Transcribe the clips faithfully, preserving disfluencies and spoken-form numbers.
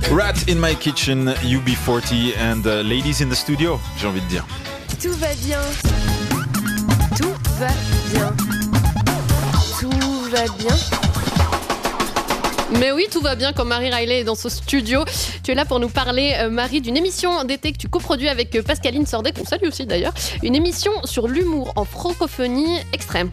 Rat in my kitchen, U B quarante and uh, ladies in the studio, j'ai envie de dire. Tout va bien. Tout va bien. Tout va bien. Mais oui, tout va bien quand Marie Riley est dans ce studio. Tu es là pour nous parler, euh, Marie, d'une émission d'été que tu coproduis avec euh, Pascaline Sordet, qu'on salue aussi d'ailleurs. Une émission sur l'humour en francophonie extrême.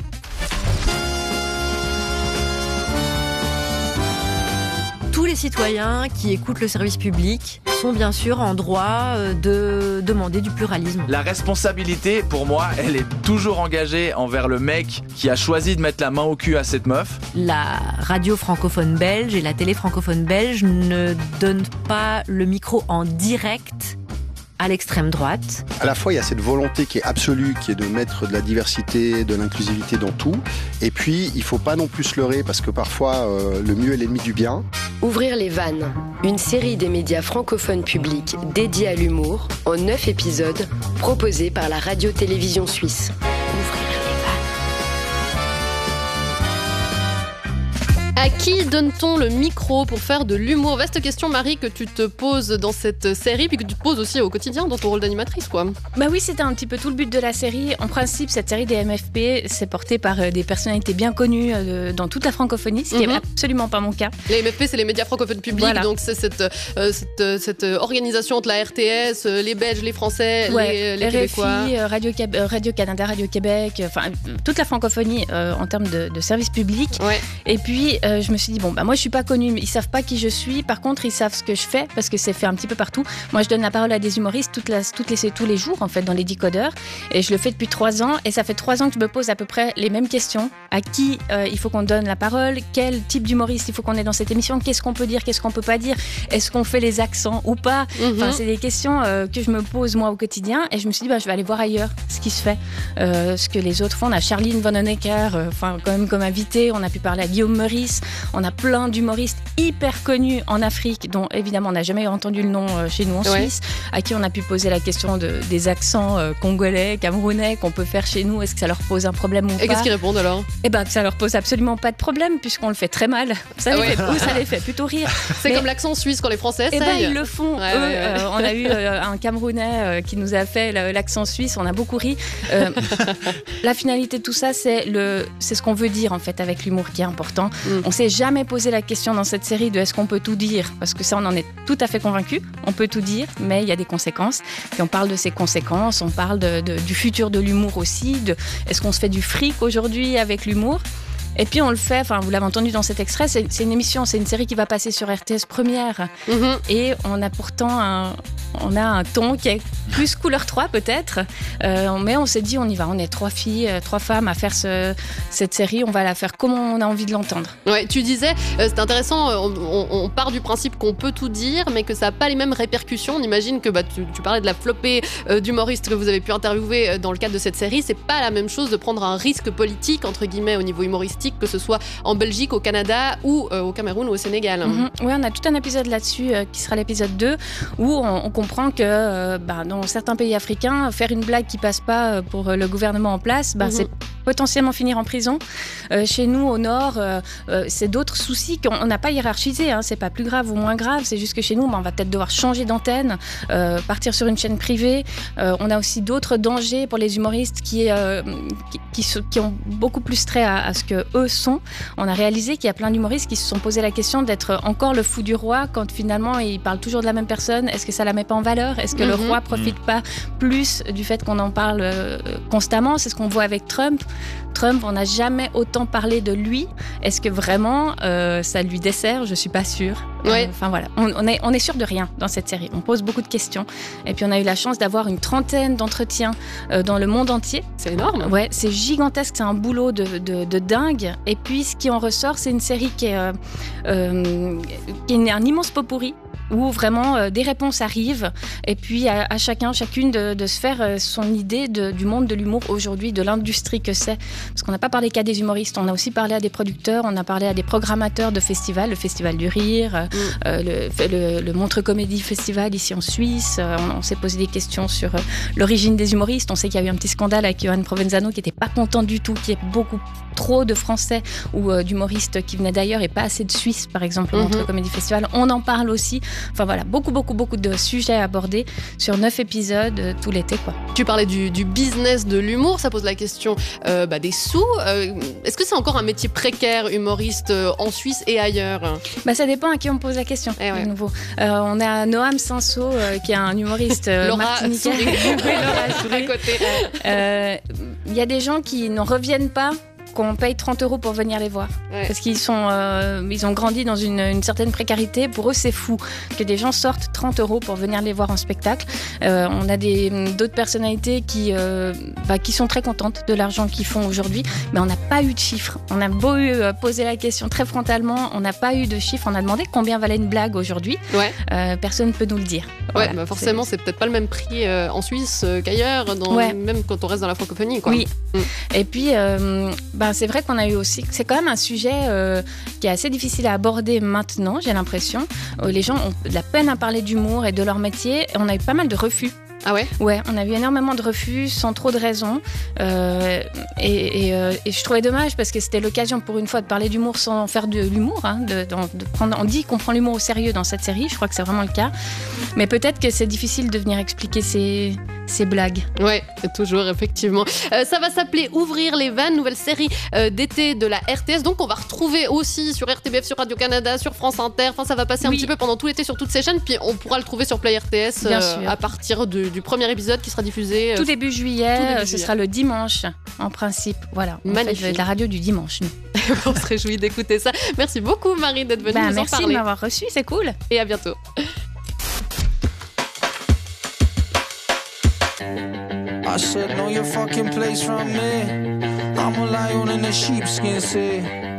Tous les citoyens qui écoutent le service public sont bien sûr en droit de demander du pluralisme. La responsabilité, pour moi, elle est toujours engagée envers le mec qui a choisi de mettre la main au cul à cette meuf. La radio francophone belge et la télé francophone belge ne donnent pas le micro en direct à l'extrême droite. À la fois, il y a cette volonté qui est absolue, qui est de mettre de la diversité, de l'inclusivité dans tout. Et puis, il ne faut pas non plus se leurrer, parce que parfois, euh, le mieux est l'ennemi du bien. Ouvrir les vannes, une série des médias francophones publics dédiée à l'humour, en neuf épisodes, proposée par la radio-télévision suisse. Ouvrir les vannes. À qui donne-t-on le micro pour faire de l'humour ? Vaste question, Marie, que tu te poses dans cette série, puis que tu te poses aussi au quotidien dans ton rôle d'animatrice, quoi. Bah oui, c'était un petit peu tout le but de la série. En principe, cette série des M F P, c'est porté par euh, des personnalités bien connues euh, dans toute la francophonie, ce qui n'est Mhm. absolument pas mon cas. Les M F P, c'est les médias francophones publics, Voilà. donc c'est cette, euh, cette, euh, cette organisation entre la R T S, euh, les Belges, les Français, Ouais, les, les R F I, Québécois. euh, Radio, Cab- euh, Radio Canada, Radio Québec, enfin euh, toute la francophonie euh, en termes de, de service public. Ouais. Et puis euh, je me suis dit bon bah moi je suis pas connue, mais ils savent pas qui je suis. Par contre ils savent ce que je fais parce que c'est fait un petit peu partout. Moi je donne la parole à des humoristes toute la, toutes les, tous les jours en fait dans les décodeurs et je le fais depuis trois ans et ça fait trois ans que je me pose à peu près les mêmes questions. À qui euh, il faut qu'on donne la parole, quel type d'humoriste il faut qu'on ait dans cette émission, qu'est-ce qu'on peut dire, qu'est-ce qu'on peut pas dire, est-ce qu'on fait les accents ou pas. Mhm. Enfin c'est des questions euh, que je me pose moi au quotidien et je me suis dit bah je vais aller voir ailleurs ce qui se fait, euh, ce que les autres font. On a Charline Van Honecker, euh, enfin quand même comme invité, on a pu parler à Guillaume Meurice, on a plein d'humoristes hyper connus en Afrique dont évidemment on n'a jamais entendu le nom euh, chez nous en Ouais. Suisse, à qui on a pu poser la question de, des accents euh, congolais, camerounais qu'on peut faire chez nous, est-ce que ça leur pose un problème ou Et pas? qu'est-ce qu'ils répondent alors ? Eh ben que ça leur pose absolument pas de problème puisqu'on le fait très mal. Ça les, Ouais. fait, ou ça les fait plutôt rire. C'est Mais- comme l'accent suisse quand les Français Eh ben, essayent. ils le font. Ouais, Eux, ouais, ouais. euh, on a eu euh, un Camerounais euh, qui nous a fait le- l'accent suisse. On a beaucoup ri. Euh, la finalité de tout ça, c'est le, c'est ce qu'on veut dire en fait avec l'humour qui est important. Mm. On s'est jamais posé la question dans cette série de est-ce qu'on peut tout dire, parce que ça, on en est tout à fait convaincu. On peut tout dire, mais il y a des conséquences. Puis on parle de ces conséquences. On parle de, de- du futur de l'humour aussi. De est-ce qu'on se fait du fric aujourd'hui avec l'humour? Et puis on le fait, enfin vous l'avez entendu dans cet extrait, c'est, c'est une émission, c'est une série qui va passer sur R T S Première. Mhm. Et on a pourtant un, on a un ton qui est plus couleur trois peut-être, euh, mais on s'est dit on y va, on est trois filles, euh, trois femmes à faire ce, cette série, on va la faire comme on a envie de l'entendre. Ouais, tu disais, euh, c'est intéressant, euh, on, on- on part du principe qu'on peut tout dire, mais que ça n'a pas les mêmes répercussions. On imagine que bah, tu, tu parlais de la flopée euh, d'humoristes que vous avez pu interviewer euh, dans le cadre de cette série. C'est pas la même chose de prendre un risque politique, entre guillemets, au niveau humoristique, que ce soit en Belgique, au Canada ou euh, au Cameroun ou au Sénégal. Mhm. Oui, on a tout un épisode là-dessus euh, qui sera l'épisode deux où on, on comprend que euh, bah, dans certains pays africains, faire une blague qui passe pas euh, pour euh, le gouvernement en place, bah, Mhm. c'est potentiellement finir en prison. Euh, chez nous, au Nord, euh, euh, c'est d'autres soucis qu'on on n'a pas hiérarchisé. Hein, c'est pas plus grave ou moins grave. C'est juste que chez nous, bah, on va peut-être devoir changer d'antenne, euh, partir sur une chaîne privée. Euh, on a aussi d'autres dangers pour les humoristes qui, euh, qui, qui, se- qui ont beaucoup plus trait à, à ce que eux sont. On a réalisé qu'il y a plein d'humoristes qui se sont posé la question d'être encore le fou du roi quand finalement ils parlent toujours de la même personne. Est-ce que ça la met pas en valeur? Est-ce que le Mhm. roi profite pas plus du fait qu'on en parle euh, constamment? C'est ce qu'on voit avec Trump. Trump, on n'a jamais autant parlé de lui. Est-ce que vraiment euh, ça lui dessert? Je suis pas sûre. Ouais. Euh, Enfin voilà, on, on est on est sûr de rien dans cette série. On pose beaucoup de questions. Et puis on a eu la chance d'avoir une trentaine d'entretiens euh, dans le monde entier. C'est énorme. Ouais, c'est gigantesque, c'est un boulot de, de, de dingue. Et puis, ce qui en ressort, c'est une série qui est, euh, euh, qui est un immense pot-pourri où vraiment euh, des réponses arrivent et puis à, à chacun, chacune de, de se faire euh, son idée de, du monde de l'humour aujourd'hui, de l'industrie que c'est. Parce qu'on n'a pas parlé qu'à des humoristes, on a aussi parlé à des producteurs, on a parlé à des programmateurs de festivals, le Festival du Rire, Mm. euh, le, le, le Montreux Comédie Festival ici en Suisse. Euh, on, on s'est posé des questions sur euh, l'origine des humoristes. On sait qu'il y a eu un petit scandale avec Johan Provenzano qui n'était pas content du tout, qui est beaucoup trop de Français ou euh, d'humoristes qui venaient d'ailleurs et pas assez de Suisses, par exemple, au Mhm. Montreux Comédie Festival. On en parle aussi. Enfin voilà, beaucoup, beaucoup, beaucoup de sujets abordés sur neuf épisodes euh, tout l'été, quoi. Tu parlais du, du business de l'humour, ça pose la question euh, bah, des sous. Euh, est-ce que c'est encore un métier précaire, humoriste, euh, en Suisse et ailleurs? Bah, ça dépend à qui on pose la question, eh ouais. de nouveau. Euh, on a Noam Sanso, euh, qui est un humoriste euh, Laura martiniquais. sourit. Laura sourit à côté. Il euh, y a des gens qui n'en reviennent pas qu'on paye trente euros pour venir les voir. Ouais. Parce qu'ils sont, euh, ils ont grandi dans une, une certaine précarité. Pour eux, c'est fou que des gens sortent trente euros pour venir les voir en spectacle. Euh, on a des, d'autres personnalités qui, euh, bah, qui sont très contentes de l'argent qu'ils font aujourd'hui, mais on n'a pas eu de chiffres. On a beau euh, poser la question très frontalement, on n'a pas eu de chiffres. On a demandé combien valait une blague aujourd'hui. Ouais. Euh, personne ne peut nous le dire. Ouais, Voilà, bah forcément, c'est... c'est peut-être pas le même prix euh, en Suisse euh, qu'ailleurs, dans, ouais. même quand on reste dans la francophonie, quoi. Oui. Mm. Et puis, euh, ben c'est vrai qu'on a eu aussi... C'est quand même un sujet euh, qui est assez difficile à aborder maintenant, j'ai l'impression. Euh, les gens ont de la peine à parler d'humour et de leur métier. On a eu pas mal de refus. Ah ouais? Ouais, on a eu énormément de refus sans trop de raisons. Euh, et, et, euh, et je trouvais dommage parce que c'était l'occasion pour une fois de parler d'humour sans faire de l'humour. Hein, de, de, de prendre, on dit qu'on prend l'humour au sérieux dans cette série, je crois que c'est vraiment le cas. Mais peut-être que c'est difficile de venir expliquer ces, ces blagues. Ouais, toujours, effectivement. Euh, ça va s'appeler Ouvrir les vannes, nouvelle série euh, d'été de la R T S. Donc on va retrouver aussi sur R T B F, sur Radio-Canada, sur France Inter. Enfin, ça va passer un oui. petit peu pendant tout l'été sur toutes ces chaînes. Puis on pourra le trouver sur Play R T S euh, à partir de du premier épisode qui sera diffusé. Tout début juillet, tout début ce juillet. sera le dimanche, en principe. Voilà, magnifique. On fait de la radio du dimanche, nous. On se réjouit d'écouter ça. Merci beaucoup, Marie, d'être venue bah, nous en merci parler. Merci de m'avoir reçu, c'est cool. Et à bientôt. I said, know your fucking place from me. I'm a lion in a sheepskin, say.